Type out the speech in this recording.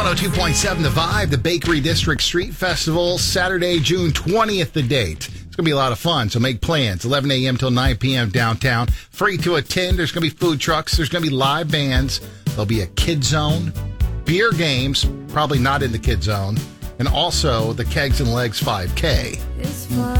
102.7 The Vibe, the Bakery District Street Festival, Saturday, June 20th, the date. It's going to be a lot of fun, so make plans. 11 a.m. till 9 p.m. downtown. Free to attend. There's going to be food trucks. There's going to be live bands. There'll be a kid zone, beer games, probably not in the kid zone, and also the Kegs and Legs 5K.